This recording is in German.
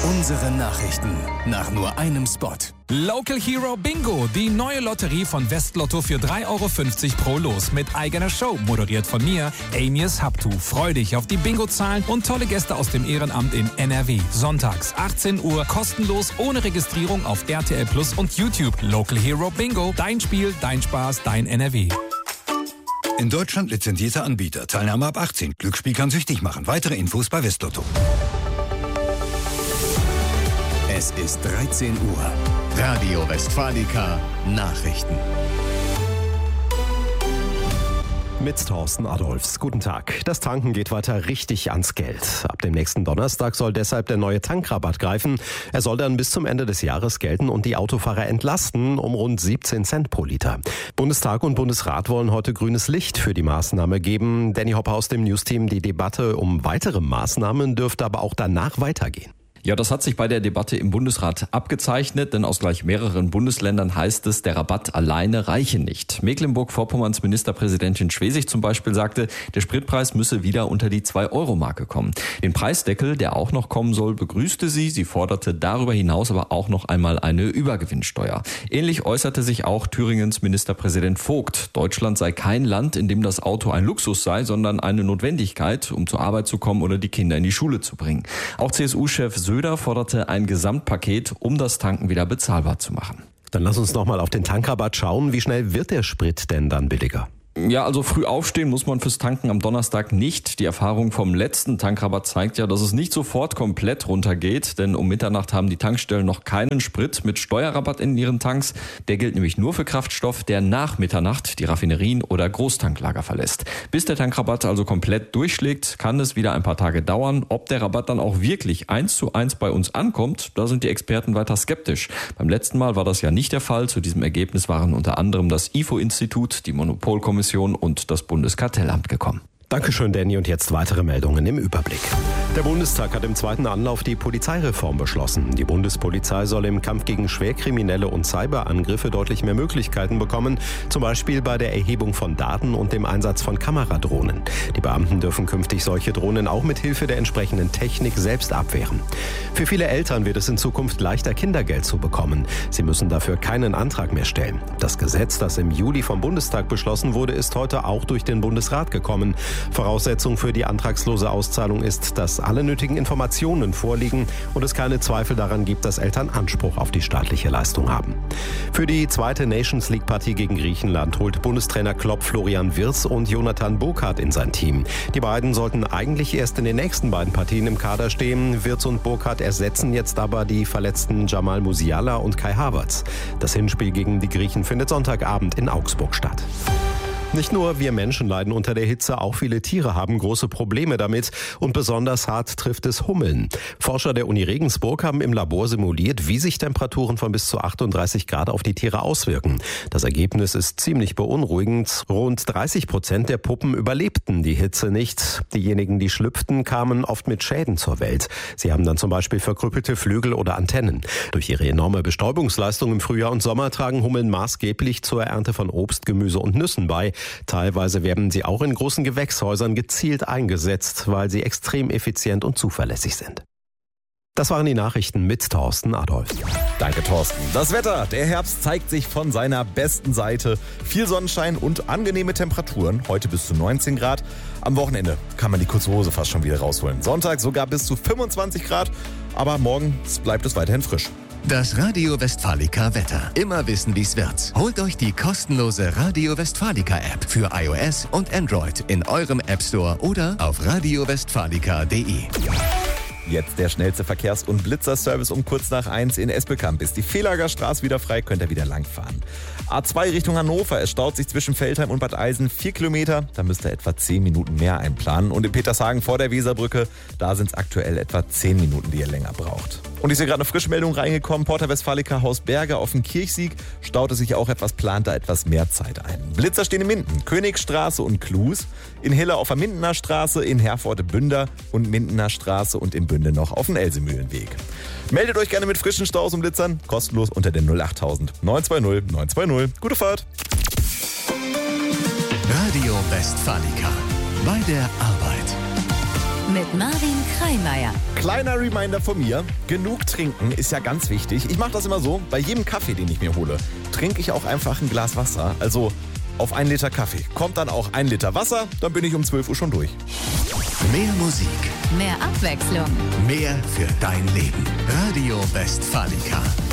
Unsere Nachrichten nach nur einem Spot. Local Hero Bingo, die neue Lotterie von Westlotto für 3,50 € pro Los mit eigener Show, moderiert von mir, Amias Haptu. Freu dich auf die Bingo-Zahlen und tolle Gäste aus dem Ehrenamt in NRW. Sonntags 18 Uhr, kostenlos, ohne Registrierung auf RTL Plus und YouTube. Local Hero Bingo, dein Spiel, dein Spaß, dein NRW. In Deutschland lizenzierter Anbieter. Teilnahme ab 18. Glücksspiel kann süchtig machen. Weitere Infos bei Westlotto. Es ist 13 Uhr. Radio Westfalica Nachrichten. Mit Thorsten Adolfs. Guten Tag. Das Tanken geht weiter richtig ans Geld. Ab dem nächsten Donnerstag soll deshalb der neue Tankrabatt greifen. Er soll dann bis zum Ende des Jahres gelten und die Autofahrer entlasten um rund 17 Cent pro Liter. Bundestag und Bundesrat wollen heute grünes Licht für die Maßnahme geben. Danny Hopper aus dem Newsteam. Die Debatte um weitere Maßnahmen dürfte aber auch danach weitergehen. Ja, das hat sich bei der Debatte im Bundesrat abgezeichnet, denn aus gleich mehreren Bundesländern heißt es, der Rabatt alleine reiche nicht. Mecklenburg-Vorpommerns Ministerpräsidentin Schwesig zum Beispiel sagte, der Spritpreis müsse wieder unter die 2-Euro-Marke kommen. Den Preisdeckel, der auch noch kommen soll, begrüßte sie. Sie forderte darüber hinaus aber auch noch einmal eine Übergewinnsteuer. Ähnlich äußerte sich auch Thüringens Ministerpräsident Vogt. Deutschland sei kein Land, in dem das Auto ein Luxus sei, sondern eine Notwendigkeit, um zur Arbeit zu kommen oder die Kinder in die Schule zu bringen. Auch CSU-Chef Söder forderte ein Gesamtpaket, um das Tanken wieder bezahlbar zu machen. Dann lass uns nochmal auf den Tankrabatt schauen. Wie schnell wird der Sprit denn dann billiger? Ja, also früh aufstehen muss man fürs Tanken am Donnerstag nicht. Die Erfahrung vom letzten Tankrabatt zeigt ja, dass es nicht sofort komplett runtergeht, denn um Mitternacht haben die Tankstellen noch keinen Sprit mit Steuerrabatt in ihren Tanks. Der gilt nämlich nur für Kraftstoff, der nach Mitternacht die Raffinerien oder Großtanklager verlässt. Bis der Tankrabatt also komplett durchschlägt, kann es wieder ein paar Tage dauern. Ob der Rabatt dann auch wirklich 1:1 bei uns ankommt, da sind die Experten weiter skeptisch. Beim letzten Mal war das ja nicht der Fall. Zu diesem Ergebnis waren unter anderem das IFO-Institut, die Monopolkommission und das Bundeskartellamt gekommen. Dankeschön, Danny. Und jetzt weitere Meldungen im Überblick. Der Bundestag hat im zweiten Anlauf die Polizeireform beschlossen. Die Bundespolizei soll im Kampf gegen Schwerkriminelle und Cyberangriffe deutlich mehr Möglichkeiten bekommen, zum Beispiel bei der Erhebung von Daten und dem Einsatz von Kameradrohnen. Die Beamten dürfen künftig solche Drohnen auch mit Hilfe der entsprechenden Technik selbst abwehren. Für viele Eltern wird es in Zukunft leichter, Kindergeld zu bekommen. Sie müssen dafür keinen Antrag mehr stellen. Das Gesetz, das im Juli vom Bundestag beschlossen wurde, ist heute auch durch den Bundesrat gekommen. Voraussetzung für die antragslose Auszahlung ist, dass alle nötigen Informationen vorliegen und es keine Zweifel daran gibt, dass Eltern Anspruch auf die staatliche Leistung haben. Für die zweite Nations League-Partie gegen Griechenland holt Bundestrainer Klopp Florian Wirtz und Jonathan Burkhardt in sein Team. Die beiden sollten eigentlich erst in den nächsten beiden Partien im Kader stehen. Wirtz und Burkhardt ersetzen jetzt aber die verletzten Jamal Musiala und Kai Havertz. Das Hinspiel gegen die Griechen findet Sonntagabend in Augsburg statt. Nicht nur wir Menschen leiden unter der Hitze, auch viele Tiere haben große Probleme damit und besonders hart trifft es Hummeln. Forscher der Uni Regensburg haben im Labor simuliert, wie sich Temperaturen von bis zu 38 Grad auf die Tiere auswirken. Das Ergebnis ist ziemlich beunruhigend. Rund 30% der Puppen überlebten die Hitze nicht. Diejenigen, die schlüpften, kamen oft mit Schäden zur Welt. Sie haben dann zum Beispiel verkrüppelte Flügel oder Antennen. Durch ihre enorme Bestäubungsleistung im Frühjahr und Sommer tragen Hummeln maßgeblich zur Ernte von Obst, Gemüse und Nüssen bei. Teilweise werden sie auch in großen Gewächshäusern gezielt eingesetzt, weil sie extrem effizient und zuverlässig sind. Das waren die Nachrichten mit Thorsten Adolf. Danke, Thorsten. Das Wetter. Der Herbst zeigt sich von seiner besten Seite. Viel Sonnenschein und angenehme Temperaturen. Heute bis zu 19 Grad. Am Wochenende kann man die kurze Hose fast schon wieder rausholen. Sonntag sogar bis zu 25 Grad. Aber morgen bleibt es weiterhin frisch. Das Radio Westfalica Wetter. Immer wissen, wie's wird. Holt euch die kostenlose Radio Westfalica App für iOS und Android in eurem App Store oder auf radiowestfalica.de. Jetzt der schnellste Verkehrs- und Blitzerservice um kurz nach 1 in Espelkamp. Ist die Velager Straße wieder frei, könnt ihr wieder langfahren. A2 Richtung Hannover. Es staut sich zwischen Veltheim und Bad Eisen 4 Kilometer. Da müsst ihr etwa 10 Minuten mehr einplanen. Und in Petershagen vor der Weserbrücke, da sind es aktuell etwa 10 Minuten, die ihr länger braucht. Und ist hier gerade eine frische Meldung reingekommen. Porta Westfalica Haus Berge auf dem Kirchsieg staute sich auch etwas, plant da etwas mehr Zeit ein. Blitzer stehen in Minden, Königsstraße und Klus. In Hille auf der Mindener Straße, in Herforte Bünder und Mindener Straße und in Bünde noch auf dem Elsemühlenweg. Meldet euch gerne mit frischen Staus und Blitzern, kostenlos unter den 08000 920 920. Gute Fahrt! Radio Westfalica. Bei der Arbeit. mit Marvin Kreimeier. Kleiner Reminder von mir, genug trinken ist ja ganz wichtig. Ich mache das immer so, bei jedem Kaffee, den ich mir hole, trinke ich auch einfach ein Glas Wasser. Also auf 1 Liter Kaffee. Kommt dann auch 1 Liter Wasser, dann bin ich um 12 Uhr schon durch. Mehr Musik, Mehr Abwechslung. mehr für dein Leben. Radio Westfalica.